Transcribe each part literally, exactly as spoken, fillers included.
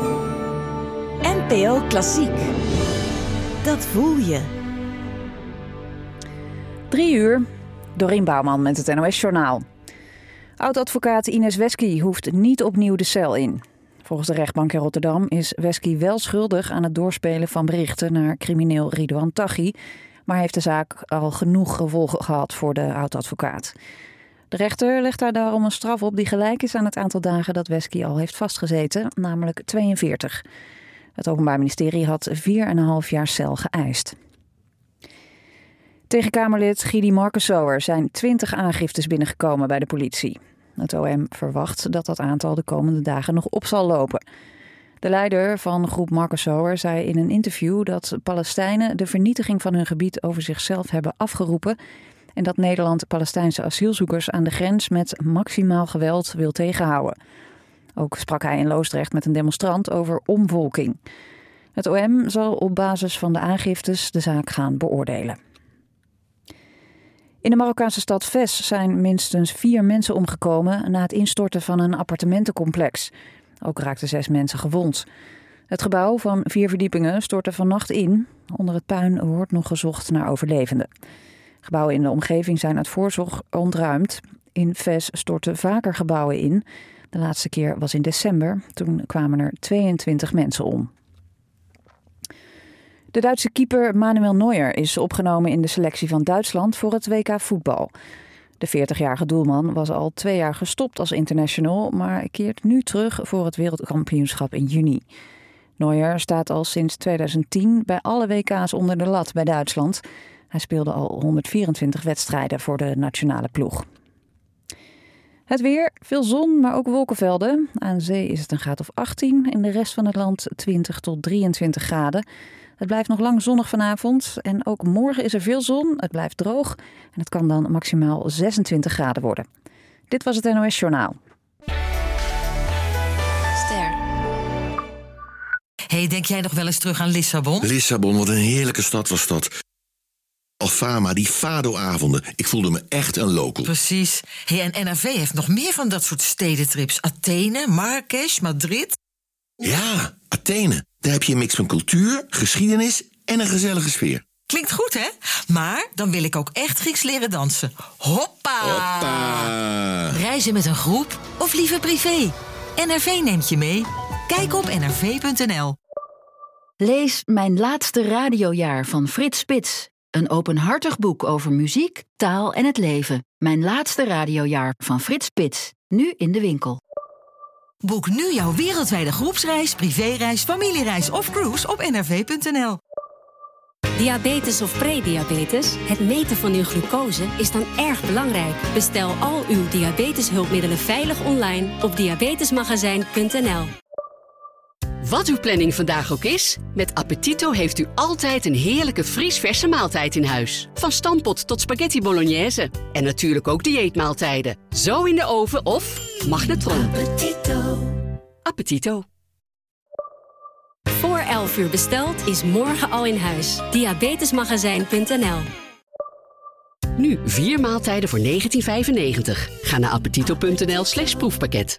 N P O Klassiek. Dat voel je. Drie uur. Dorien Bouwman met het N O S-journaal. Oud-advocaat Ines Wesky hoeft niet opnieuw de cel in. Volgens de rechtbank in Rotterdam is Wesky wel schuldig aan het doorspelen van berichten naar crimineel Ridouan Taghi, maar heeft de zaak al genoeg gevolgen gehad voor de oud-advocaat. De rechter legt haar daarom een straf op die gelijk is aan het aantal dagen dat Wesky al heeft vastgezeten, namelijk tweeënveertig. Het Openbaar Ministerie had vier en een half jaar cel geëist. Tegen Kamerlid Gidi Markensauer zijn twintig aangiftes binnengekomen bij de politie. Het O M verwacht dat dat aantal de komende dagen nog op zal lopen. De leider van groep Markensauer zei in een interview dat Palestijnen de vernietiging van hun gebied over zichzelf hebben afgeroepen en dat Nederland Palestijnse asielzoekers aan de grens met maximaal geweld wil tegenhouden. Ook sprak hij in Loosdrecht met een demonstrant over omvolking. Het O M zal op basis van de aangiftes de zaak gaan beoordelen. In de Marokkaanse stad Fes zijn minstens vier mensen omgekomen na het instorten van een appartementencomplex. Ook raakten zes mensen gewond. Het gebouw van vier verdiepingen stortte vannacht in. Onder het puin wordt nog gezocht naar overlevenden. Gebouwen in de omgeving zijn uit voorzorg ontruimd. In Fes stortten vaker gebouwen in. De laatste keer was in december. Toen kwamen er tweeëntwintig mensen om. De Duitse keeper Manuel Neuer is opgenomen in de selectie van Duitsland voor het W K voetbal. De veertigjarige doelman was al twee jaar gestopt als international, maar keert nu terug voor het wereldkampioenschap in juni. Neuer staat al sinds tweeduizend tien bij alle W K's onder de lat bij Duitsland. Hij speelde al honderdvierentwintig wedstrijden voor de nationale ploeg. Het weer, veel zon, maar ook wolkenvelden. Aan zee is het een graad of achttien, in de rest van het land twintig tot drieëntwintig graden. Het blijft nog lang zonnig vanavond en ook morgen is er veel zon. Het blijft droog en het kan dan maximaal zesentwintig graden worden. Dit was het N O S-journaal. Ster. Hey, denk jij nog wel eens terug aan Lissabon? Lissabon, wat een heerlijke stad was dat. Alfama, die Fado-avonden. Ik voelde me echt een local. Precies. Hey, en N R V heeft nog meer van dat soort stedentrips. Athene, Marrakesh, Madrid. Ja, Athene. Daar heb je een mix van cultuur, geschiedenis en een gezellige sfeer. Klinkt goed, hè? Maar dan wil ik ook echt Grieks leren dansen. Hoppa! Hoppa! Reizen met een groep of liever privé? N R V neemt je mee. Kijk op n r v punt n l. Lees Mijn laatste radiojaar van Frits Spits. Een openhartig boek over muziek, taal en het leven. Mijn laatste radiojaar van Frits Spits. Nu in de winkel. Boek nu jouw wereldwijde groepsreis, privéreis, familiereis of cruise op n r v punt n l. Diabetes of prediabetes, het meten van uw glucose is dan erg belangrijk. Bestel al uw diabeteshulpmiddelen veilig online op diabetesmagazijn punt n l. Wat uw planning vandaag ook is, met Appetito heeft u altijd een heerlijke vriesverse maaltijd in huis. Van stampot tot spaghetti bolognese. En natuurlijk ook dieetmaaltijden. Zo in de oven of magnetron. Appetito. Appetito. Voor elf uur besteld is morgen al in huis. diabetesmagazijn punt n l. Nu vier maaltijden voor negentien vijfennegentig. Ga naar appetito punt n l slash proefpakket.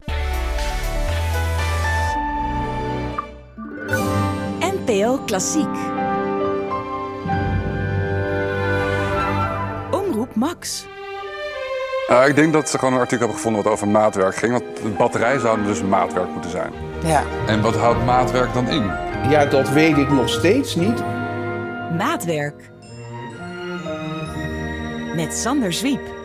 N P O Klassiek. Omroep Max. Uh, ik denk dat ze gewoon een artikel hebben gevonden wat over maatwerk ging. Want de batterij zou dus maatwerk moeten zijn. Ja. En wat houdt maatwerk dan in? Ja, dat weet ik nog steeds niet. Maatwerk. Met Sander Zwiep.